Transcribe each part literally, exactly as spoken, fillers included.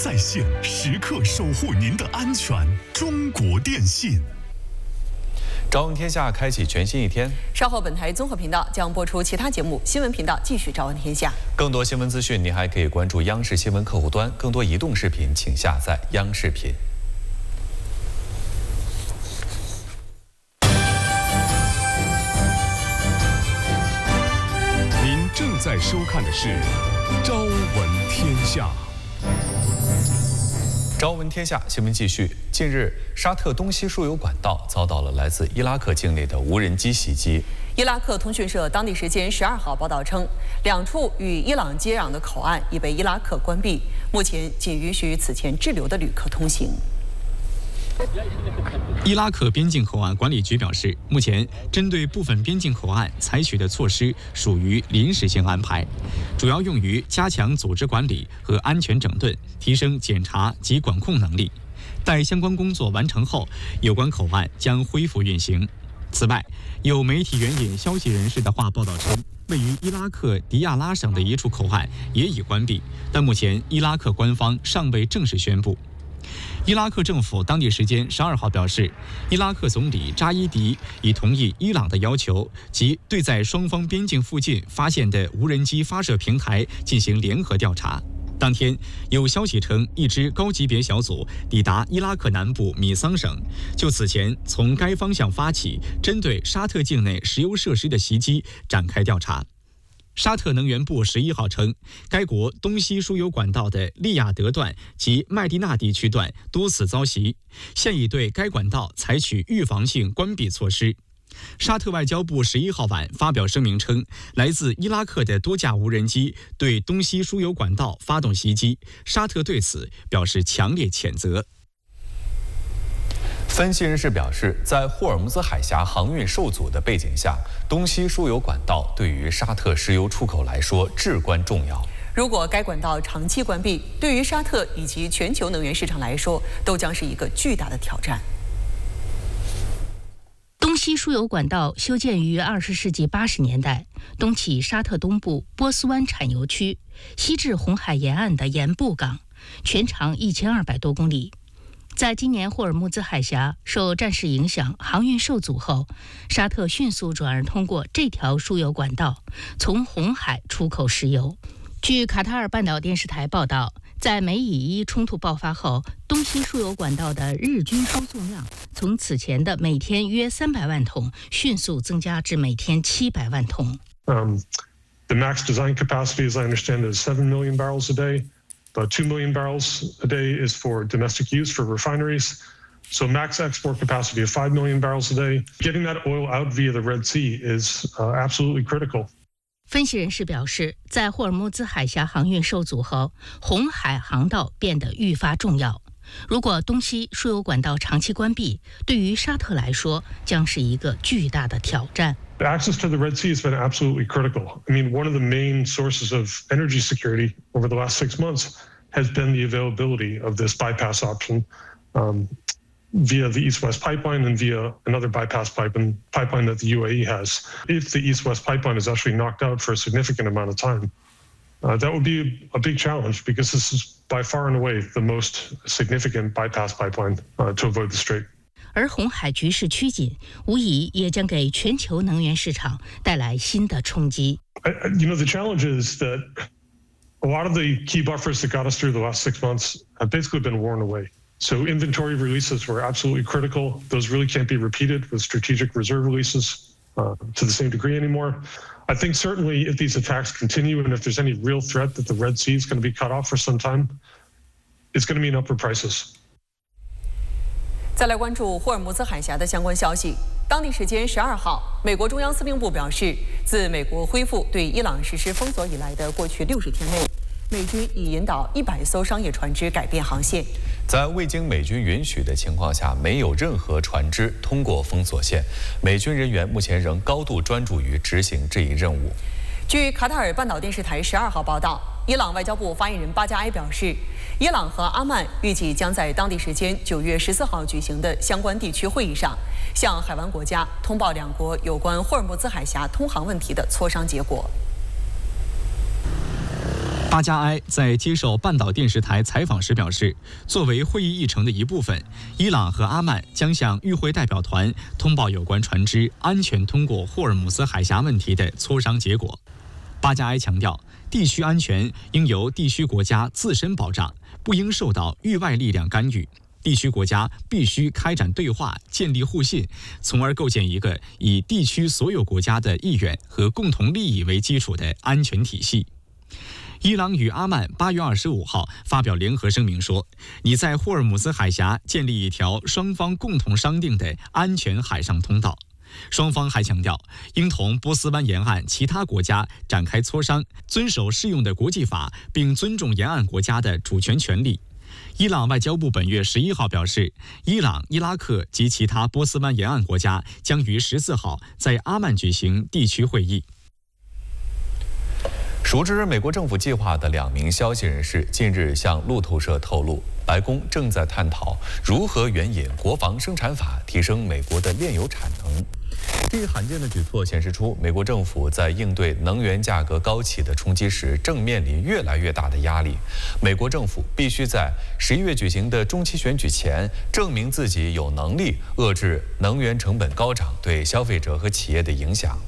在线，时刻守护您的安全。中国电信。 朝闻天下开启全新一天。 稍后本台综合频道将播出其他节目，新闻频道继续朝闻天下。 更多新闻资讯，您还可以关注央视新闻客户端。更多移动视频，请下载央视频。 您正在收看的是《朝闻天下》。 朝闻天下新闻继续。近日，沙特东西输油管道遭到了来自伊拉克境内的无人机袭击。 伊拉克通讯社当地时间十二号报道称，两处与伊朗接壤的口岸已被伊拉克关闭，目前仅允许此前滞留的旅客通行。 伊拉克边境口岸管理局表示，目前针对部分边境口岸采取的措施属于临时性安排，主要用于加强组织管理和安全整顿，提升检查及管控能力。待相关工作完成后，有关口岸将恢复运行。此外，有媒体援引消息人士的话报道称，位于伊拉克迪亚拉省的一处口岸也已关闭，但目前伊拉克官方尚未正式宣布。伊拉克政府当地时间十二号表示，伊拉克总理扎伊迪已同意伊朗的要求，即对在双方边境附近发现的无人机发射平台进行联合调查。当天，有消息称，一支高级别小组抵达伊拉克南部米桑省，就此前从该方向发起针对沙特境内石油设施的袭击展开调查。沙特能源部十一号称，该国东西输油管道的利雅得段及麦地那地区段多次遭袭，现已对该管道采取预防性关闭措施。沙特外交部十一号晚发表声明称，来自伊拉克的多架无人机对东西输油管道发动袭击，沙特对此表示强烈谴责。 分析人士表示，在霍尔木兹海峡航运受阻的背景下，东西输油管道对于沙特石油出口来说至关重要。 如果该管道长期关闭，对于沙特以及全球能源市场来说，都将是一个巨大的挑战。 东西输油管道修建于二十世纪八十年代，东起沙特东部波斯湾产油区，西至红海沿岸的盐布港，全长一千二百多公里。在今年霍尔木兹海峡受战事影响，航运受阻后，沙特迅速转而通过这条输油管道从红海出口石油。据卡塔尔半岛电视台报道，在美以伊冲突爆发后，东西输油管道的日均输送量从此前的每天约三百万桶迅速增加至每天七百万桶。 Um, the max design capacity, as I understand it, is seven million barrels a day. About two million barrels a day is for domestic use for refineries. So max export capacity of five million barrels a day. Getting that oil out via the Red Sea is uh, absolutely critical. 分析人士表示，在霍尔木兹海峡航运受阻后，红海航道变得愈发重要。如果东西输油管道长期关闭，对于沙特来说将是一个巨大的挑战。 Access to the Red Sea has been absolutely critical. I mean, one of the main sources of energy security over the last six months has been the availability of this bypass option um, via the East-West pipeline and via another bypass pipeline, pipeline that the U A E has. If the East-West pipeline is actually knocked out for a significant amount of time, uh, that would be a big challenge because this is by far and away the most significant bypass pipeline uh, to avoid the strait. 而红海局势趋紧，无疑也将给全球能源市场带来新的冲击。 You know, the challenge is that a lot of the key buffers that got us through the last six months have basically been worn away. So inventory releases were absolutely critical. Those really can't be repeated with strategic reserve releases uh, to the same degree anymore. I think certainly if these attacks continue and if there's any real threat that the Red Sea is going to be cut off for some time, it's going to mean upward prices. 再来关注霍尔木兹海峡的相关消息。当地时间十二号，美国中央司令部表示，自美国恢复对伊朗实施封锁以来的过去六十天内，美军已引导一百艘商业船只改变航线。 在未经美军允许的情况下，没有任何船只通过封锁线。美军人员目前仍高度专注于执行这一任务。 据卡塔尔半岛电视台十二号报道，伊朗外交部发言人巴加埃表示，伊朗和阿曼预计将在当地时间九月十四号举行的相关地区会议上，向海湾国家通报两国有关霍尔木兹海峡通航问题的磋商结果。 巴巴加埃在接受半岛电视台采访时表示，作为会议议程的一部分，伊朗和阿曼将向与会代表团通报有关船只安全通过霍尔木兹海峡问题的磋商结果。巴加埃强调，地区安全应由地区国家自身保障，不应受到域外力量干预。地区国家必须开展对话，建立互信，从而构建一个以地区所有国家的意愿和共同利益为基础的安全体系。伊朗与阿曼八月二十五号发表联合声明说，拟在霍尔木兹海峡建立一条双方共同商定的安全海上通道。双方还强调，应同波斯湾沿岸其他国家展开磋商，遵守适用的国际法，并尊重沿岸国家的主权权利。伊朗外交部本月十一号表示，伊朗、伊拉克及其他波斯湾沿岸国家将于十四号在阿曼举行地区会议。 熟知美国政府计划的两名消息人士近日向路透社透露，白宫正在探讨如何援引国防生产法提升美国的炼油产能。这一罕见的举措显示出，美国政府在应对能源价格高企的冲击时，正面临越来越大的压力。美国政府必须在十一月举行的中期选举前，证明自己有能力遏制能源成本高涨对消费者和企业的影响。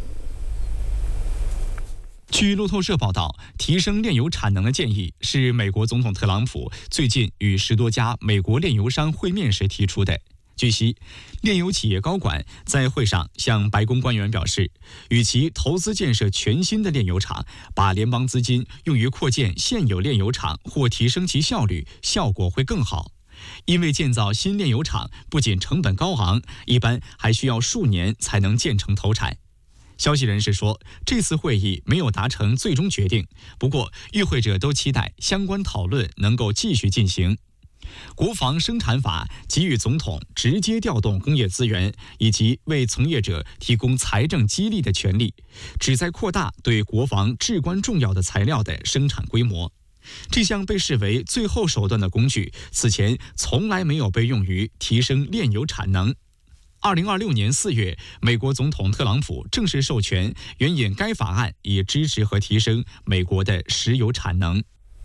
据路透社报道，提升炼油产能的建议是美国总统特朗普最近与十多家美国炼油商会面时提出的。据悉，炼油企业高管在会上向白宫官员表示，与其投资建设全新的炼油厂，把联邦资金用于扩建现有炼油厂或提升其效率，效果会更好。因为建造新炼油厂不仅成本高昂，一般还需要数年才能建成投产。消息人士说，这次会议没有达成最终决定，不过与会者都期待相关讨论能够继续进行。国防生产法给予总统直接调动工业资源以及为从业者提供财政激励的权利，旨在扩大对国防至关重要的材料的生产规模。这项被视为最后手段的工具，此前从来没有被用于提升炼油产能。二零二六年四月，美国总统特朗普正式授权援引该法案，以支持和提升美国的石油产能。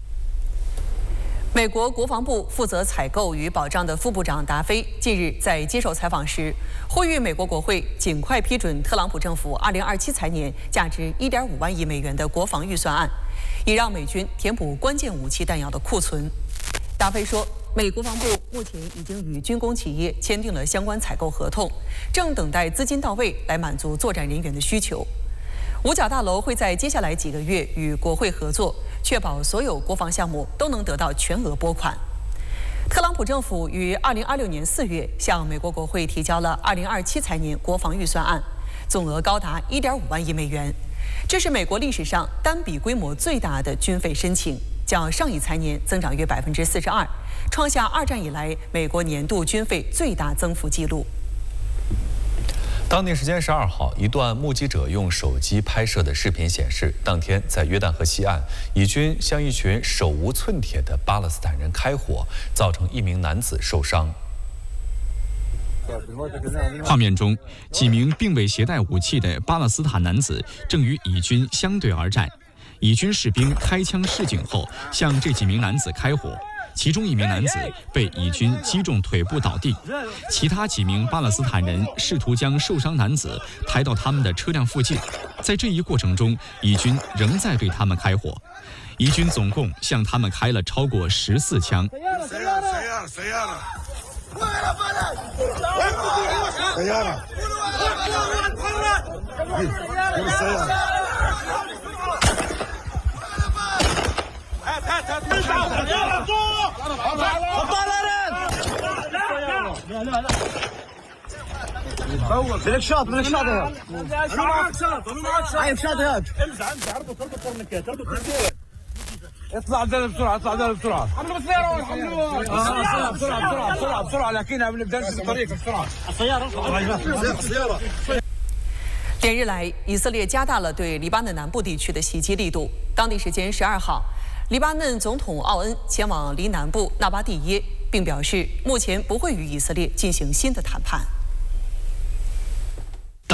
美国国防部负责采购与保障的副部长达菲近日在接受采访时，呼吁美国国会尽快批准特朗普政府二零二七财年价值一点五万亿美元的国防预算案，以让美军填补关键武器弹药的库存。达菲说，美国防部目前已经与军工企业签订了相关采购合同，正等待资金到位来满足作战人员的需求。五角大楼会在接下来几个月与国会合作，确保所有国防项目都能得到全额拨款。特朗普政府于二零二六年四月向美国国会提交了二零二七财年国防预算案，总额高达一点五万亿美元，这是美国历史上单笔规模最大的军费申请，较上一财年增长约百分之四十二，创下二战以来美国年度军费最大增幅纪录。 当地时间十二号，一段目击者用手机拍摄的视频显示，当天在约旦河西岸，以军向一群手无寸铁的巴勒斯坦人开火，造成一名男子受伤。 画面中，几名并未携带武器的巴勒斯坦男子正与以军相对而战。以军士兵开枪示警后，向这几名男子开火。其中一名男子被以军击中腿部倒地，其他几名巴勒斯坦人试图将受伤男子抬到他们的车辆附近。在这一过程中，以军仍在对他们开火。以军总共向他们开了超过十四枪。 بدك شاط بدك شاط هيك انا معك شاط انا معك شاط عايز شاط هيك امزح امزح اربط اربط طرنكات اربط طرنكات اطلع عدل بسرعه اطلع عدل بسرعه حملوا بالسياره حملوا بسرعه بسرعه بسرعه بسرعه بسرعه لكنها بنبدا نمشي الطريق بسرعه السياره السياره 连日来，以色列加大了对黎巴嫩南部地区的袭击力度。当地时间十二号，黎巴嫩总统奥恩前往黎南部纳巴蒂耶，并表示目前不会与以色列进行新的谈判。 当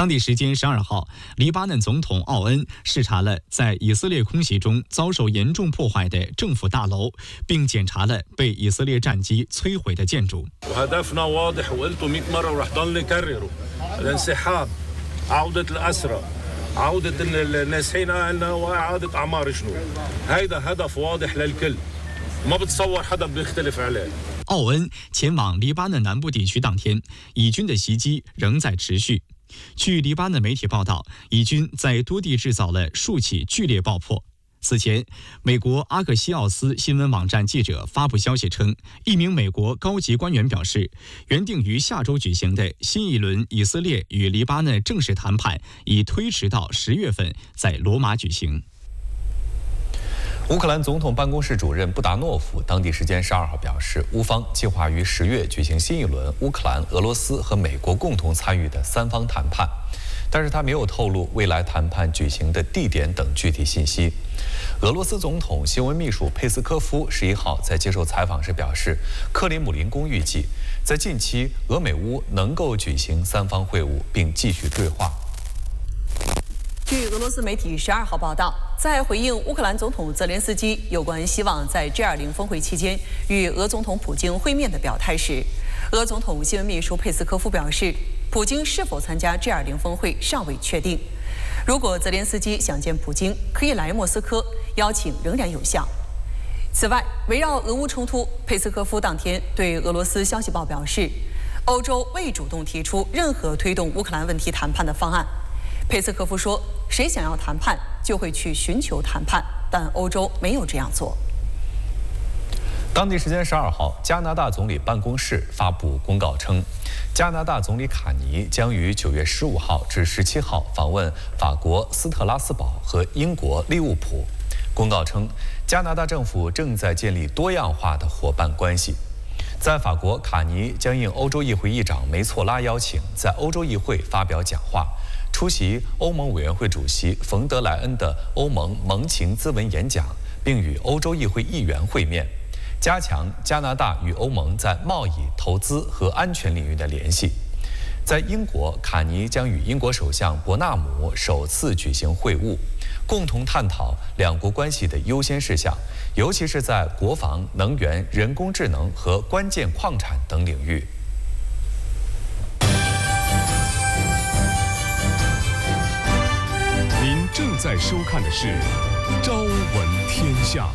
当地时间十二号，黎巴嫩总统奥恩视察了在以色列空袭中遭受严重破坏的政府大楼，并检查了被以色列战机摧毁的建筑。 وهدفنا واضح وقلته مئة مرة وراح ضل نكرره الانسحاب عودة الأسرى عودة النازحين وإعادة أعمار جنود هيدا هدف واضح للكل ما بتصور حدا بيختلف عليه。 奥恩前往黎巴嫩南部地区当天，以军的袭击仍在持续。据黎巴嫩媒体报道，以军在多地制造了数起剧烈爆破。此前，美国阿克西奥斯新闻网站记者发布消息称，一名美国高级官员表示，原定于下周举行的新一轮以色列与黎巴嫩正式谈判已推迟到十月份在罗马举行。 乌克兰总统办公室主任布达诺夫当地时间十二号表示，乌方计划于十月举行新一轮乌克兰、俄罗斯和美国共同参与的三方谈判，但是他没有透露未来谈判举行的地点等具体信息。俄罗斯总统新闻秘书佩斯科夫十一号在接受采访时表示，克里姆林宫预计在近期俄美乌能够举行三方会晤，并继续对话。 据俄罗斯媒体十二号报道，在回应乌克兰总统泽连斯基有关希望在 G 二十 峰会期间与俄总统普京会面的表态时，俄总统新闻秘书佩斯科夫表示，普京是否参加 G 二十 峰会尚未确定。如果泽连斯基想见普京，可以来莫斯科，邀请仍然有效。此外，围绕俄乌冲突，佩斯科夫当天对俄罗斯消息报表示，欧洲未主动提出任何推动乌克兰问题谈判的方案。佩斯科夫说，谁想要谈判就会去寻求谈判，但欧洲没有这样做。 当地时间十二号，加拿大总理办公室发布公告称，加拿大总理卡尼将于九月十五号至十七号访问法国斯特拉斯堡和英国利物浦。公告称，加拿大政府正在建立多样化的伙伴关系。在法国，卡尼将应欧洲议会议长梅措拉邀请，在欧洲议会发表讲话，出席欧盟委员会主席冯德莱恩的欧盟盟情咨文演讲，并与欧洲议会议员会面，加强加拿大与欧盟在贸易、投资和安全领域的联系。在英国，卡尼将与英国首相伯纳姆首次举行会晤，共同探讨两国关系的优先事项，尤其是在国防、能源、人工智能和关键矿产等领域。 您正在收看的是《朝闻天下》。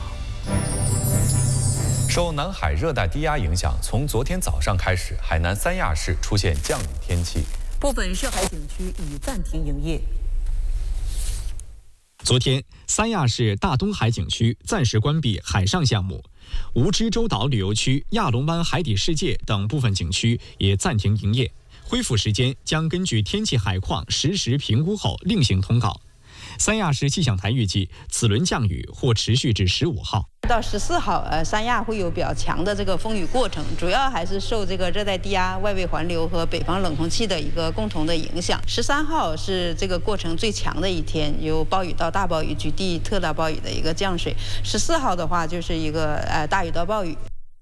受南海热带低压影响，从昨天早上开始，海南三亚市出现降雨天气， 部分涉海景区已暂停营业。 昨天，三亚市大东海景区暂时关闭海上项目，蜈支洲岛旅游区、亚龙湾海底世界等部分景区也暂停营业，恢复时间将根据天气海况实时评估后另行通告。三亚市气象台预计，此轮降雨或持续至十五号。 到十四号，呃，三亚会有比较强的这个风雨过程，主要还是受这个热带低压、外围环流和北方冷空气的一个共同的影响。十三号是这个过程最强的一天，有暴雨到大暴雨、局地特大暴雨的一个降水。十四号的话就是一个呃大雨到暴雨。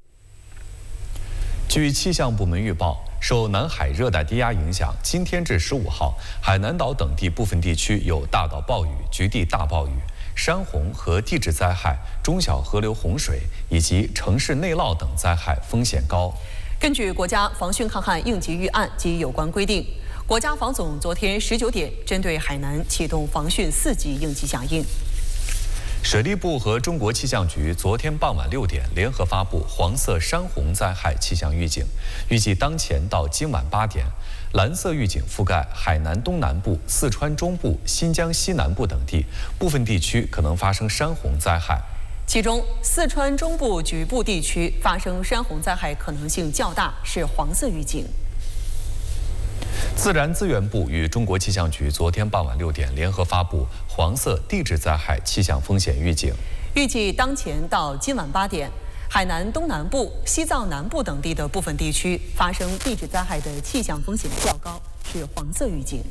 据气象部门预报，受南海热带低压影响，今天至十五号，海南岛等地部分地区有大到暴雨、局地大暴雨、山洪和地质灾害、中小河流洪水以及城市内涝等灾害风险高。 根据国家防汛抗旱应急预案及有关规定，国家防总昨天十九点针对海南启动防汛四级应急响应。 水利部和中国气象局昨天傍晚六点联合发布黄色山洪灾害气象预警，预计当前到今晚八点，蓝色预警覆盖海南东南部、四川中部、新疆西南部等地，部分地区可能发生山洪灾害。 其中，四川中部局部地区发生山洪灾害可能性较大，是黄色预警。 自然资源部与中国气象局昨天傍晚六点联合发布黄色地质灾害气象风险预警， 预计当前到今晚八点，海南东南部、西藏南部等地的部分地区发生地质灾害的气象风险较高，是黄色预警。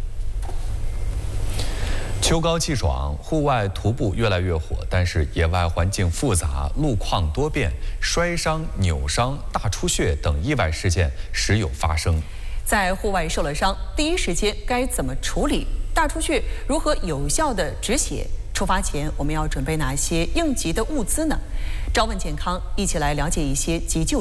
秋高气爽，户外徒步越来越火，但是野外环境复杂，路况多变，摔伤、扭伤、大出血等意外事件时有发生。 在户外受了伤，第一时间该怎么处理？大出血如何有效的止血？出发前我们要准备哪些应急的物资呢？朝问健康，一起来了解一些急救。